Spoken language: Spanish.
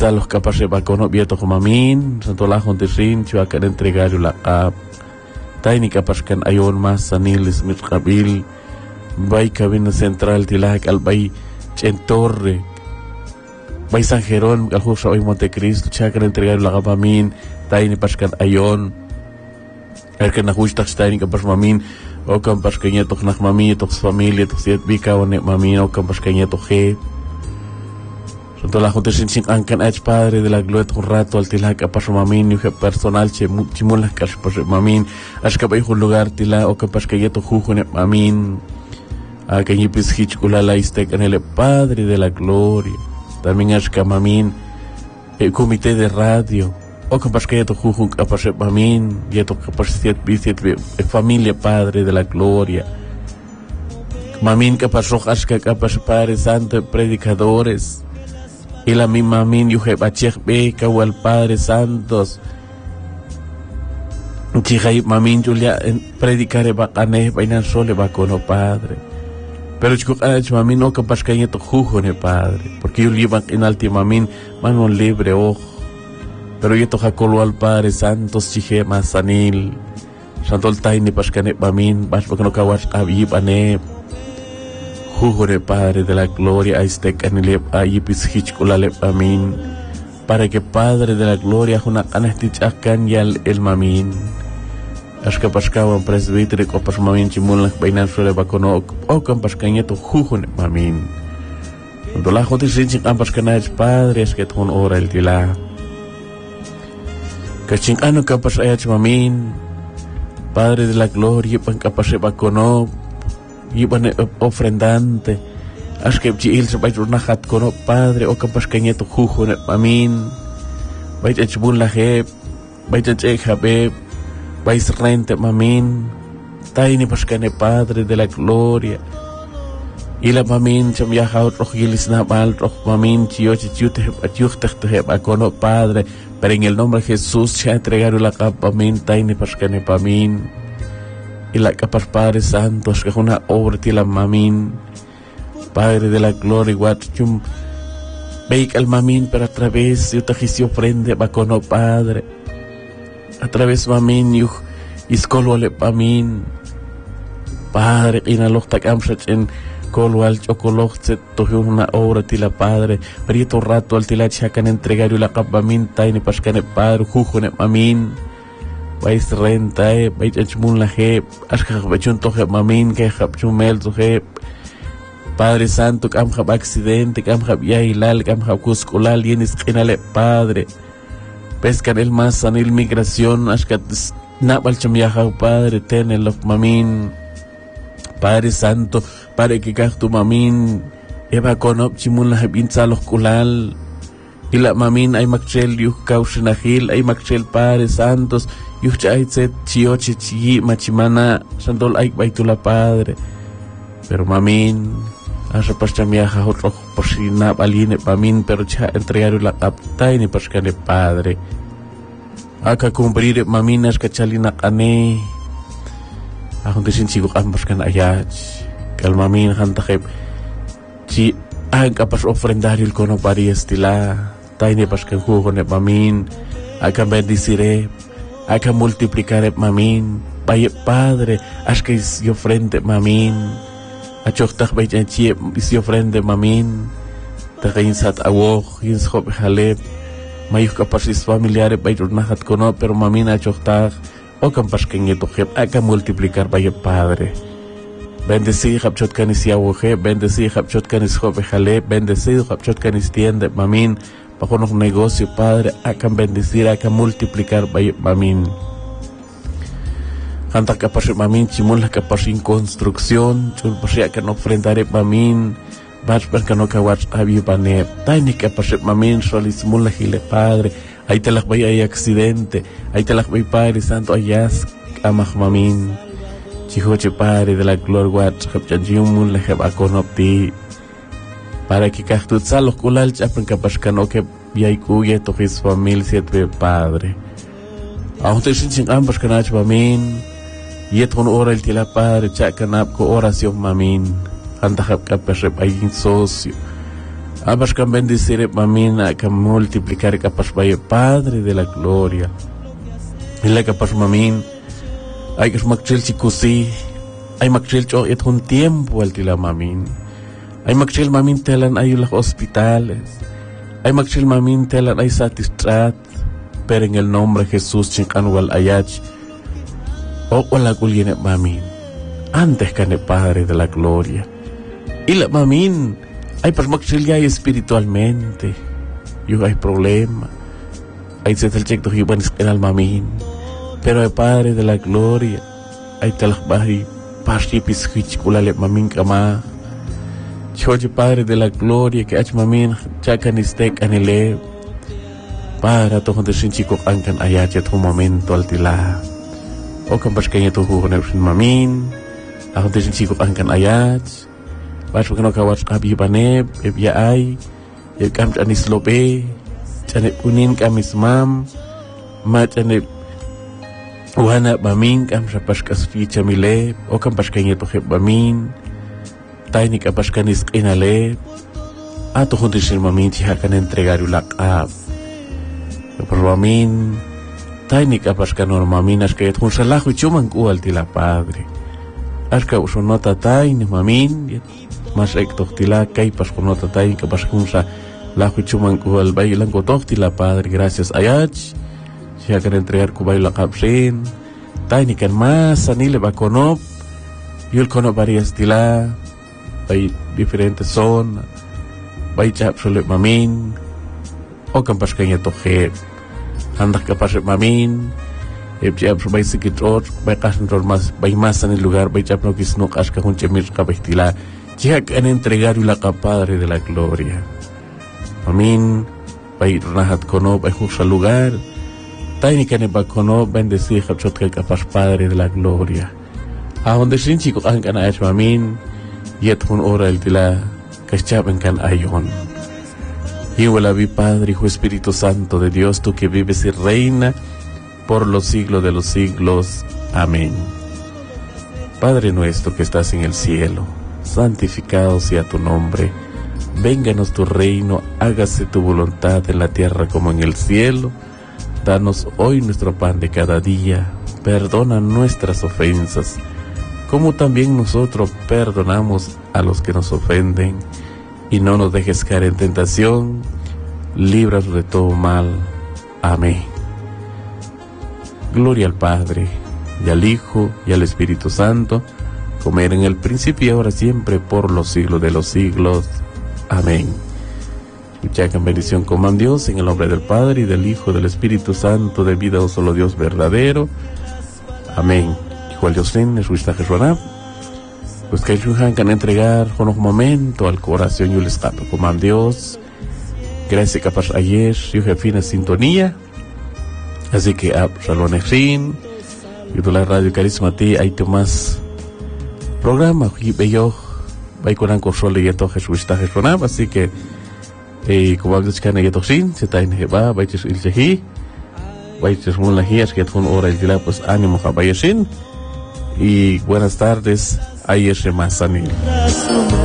los capas de bacono vieto mamin santo la jontesin chua que entregar la cap taini capas kan ayon mas sanilis mit qabil bay cabina central tilak al bay en torre bay San Jerón al justo hoy Montecristo chua que entregar la cap mamin taini paskan ayon que na justa taini capas mamin o capas que nieto nach mami to familia to siet bika o ne mamin o capas que nieto je Santo la gente sin ancan ech padre de la gloria un rato al tilak apas mamin y personal che chimulas kas pas mamin as ka bay lugar tila o kapas que yeto jujo ne mamin a que yipis hichkula la istek en el padre de la gloria también as ka mamin el comité de radio o kapas que yeto jujo apas mamin yeto kapas siet familia padre de la gloria mamin kapas rojas ka kapas padre santo predicadores y la misma min yuje bachech beca o al Padre Santos chijay mamin julia predicare bacane vainan sole bacono Padre pero chico mamin no capaz que to jujo ne Padre porque yo llevan en alti mamin mano libre ojo pero yo toja colo al Padre Santos chije masanil santol taini pascane mamin bas porque no kawas abibane Jugo de Padre de la Gloria a este canilep a yipis hichkulalep amin para que Padre de la Gloria una anestichakan yal el mamin aska paskawan presbítero copas mamin chimulak bainan suele bakono o campascaña to jugo ne mamin cuando la jote sin campascana es Padre es que ton ora el tila kachingano campas ayach mamin Padre de la Gloria pan capase bakono y van ofrendante as que il se vai tornar kono Padre o capaz que nieto jujo ne mamin vai echbun la je vai habe vai rente mamin taini pascane Padre de la Gloria y la mamin cham ya haut rogilis na mal roh mamin chio chiute atiuchte kono Padre pero en el nombre de Jesús se entregar la capa mamin taini pascane mamin y la capas Padre Santos que es una obra de la mamin Padre de la Gloria guachum veik al mamin pero a través yo te quise ofrende bacono Padre a través mamin yo iscolo le mamin Padre y na lochta camsach en colo al chocolochte toje una obra de la Padre pero yo todo rato al tila chacan entregar yo la capa mamin taini pascane Padre jujo ne mamin vais renta vais echmun la je aska bachun toje mamin que habchun mel toje Padre Santo cam hab accidente cam hab yailal cam hab cusculal yenis qinale Padre pescan el más sanil migración aska nabal cham yaha Padre tenel of mamin Padre Santo para que tu mamin eva conop chimun la bin salos kulal y la mamin ay makchel yuk kaushinahil ay makchel Padre Santos yuk chay set chioche chi machimana santol ay baitula Padre pero mamin asa paschamiaja otro por si na baline mamin pero cha entregar la capta ni pascane Padre aka cumplir maminas kachalina kane akong disin siguk ambas kan ayach kal mamin hantakep chi ang kapas ofrendaril kono parias tila taini paskan jugo ne mamin aka bendicire aka multiplicar mamin paye Padre as que yo ofrende mamin achoktak bay chi si ofrende mamin tagain sat awok yins khop halep mayuk kapasis familiar bay nahat kono pero mamin achoktak o campas que nieto je aka multiplicar paye Padre bendecir habchot kanis yawoje bendecir habchot kanis khop halep bendecir habchot kanis tiende mamin bajo un negocio Padre aka bendecir aka multiplicar paye mamin Hanta capaz mamin chimula capaz en construcción, chul posia que no ofrendaré mamin, vas per que no kawats abibane, taini capaz mamin solis mula gile Padre, ahí te las voy hay accidente, ahí te las voy Padre Santo ayas amah mamin, chihoche Padre de la gloria wats kapchanjium mula hebakonopti, para que cachtut salos kulal chapen capaz que no que yaiku to his familia siete Padre. Aún te sin ambas canach mamin. Yet con ora el tila Padre chacanap ko oración mamin anda hab kapesep ayin socio Abas can bendecir mamina, can multiplicar capas vaya Padre de la gloria. Y la capas mamin, hay que smakchil chikusi, hay makchil cho et un tiempo al tila mamin. Hay makchil mamin telan ay los hospitales. Hay makchil mamin telan ay satisfat, pero en el nombre de Jesús chinkan wal ayach. O wala kulienet mamin. Antes que el Padre de la gloria. Y la mamin, hay makchil ya espiritualmente. Yo hay problema. Hay setel chek to hiban al mamin. Pero el Padre de la gloria, hay talakbahi, pashipis hichkulale mamin kama. Choche Padre de la gloria, que ach mamin, chakanistek anile. Para tohon de sinchiko angkan ayat tu momento altila. O kan paskanya tu huhon mamin, ahon de sinchiko angkan ayat. Pas bukan kawas kabi baneb, ebya ay, kam anis lobe, chane unin kamis mam, ma chane wana bamin kam sa paskas ficha mile, o kam paskanya to heb bamin, tay ni kapaskanis inale, ato hundisin mamin siya kan entregar ulakap. Por bamin, tay ni kapaskanor mamin as kayat hun salaho chuman kual tila Padre. As ka usunota tay ni mamin, mas ektok tila kay paskunota tay kapaskun sa laho chuman kual bay ilang kotok tila Padre. Gracias ayach. Siya kan entregar ko bay lakap sin. Tay ni kan mas sanile bakonop. Yul konop varias tila. Bay diferentes son. Bay chap sulit mamin. O kan paskanya tohe. Andak kapas mamin. Chap bay sikit or. Bay kasan rol mas. Bay mas sanil lugar. Bay chap no kisnok as kahun chemir kabay tila. Siya kan entregar ulaka Padre de la gloria. Mamin. Bay rahat kono. Bay husa lugar. Tay ni kaneba kono bendecir kapsot kay kapas Padre de la gloria. Ahon de sin chico ang kana ayat mamin, yet hun oral tila kaschaben kan ayon. Y huela vi Padre, Hijo Espíritu Santo de Dios, tú que vives y reina por los siglos de los siglos. Amén. Padre nuestro que estás en el cielo, santificado sea tu nombre. Vénganos tu reino, hágase tu voluntad en la tierra como en el cielo. Danos hoy nuestro pan de cada día, perdona nuestras ofensas, como también nosotros perdonamos a los que nos ofenden, y no nos dejes caer en tentación, líbranos de todo mal. Amén. Gloria al Padre, y al Hijo, y al Espíritu Santo, como era en el principio y ahora siempre, por los siglos de los siglos. Amén. Escuchen bendición coman Dios en el nombre del Padre y del Hijo y del Espíritu Santo, de vida o solo Dios verdadero. Amén. Igual Dios es Ruista Jesuana. Pues que ellos han entregar con un momento al corazón y el escape coman Dios. Gracias capaz ayer, yo jefe en sintonía. Así que salón Ejrin, y la radio Carisma ti hay más programa. Y bello, vai con un control de todo Jesús Jesuana. Así que como hablas que hay toxin, se está en Jeba, vayas el Jehi, vayas muy la Jías, que fue una hora el día, pues ánimo a vayasin. Y buenas tardes, ayer se más sanil.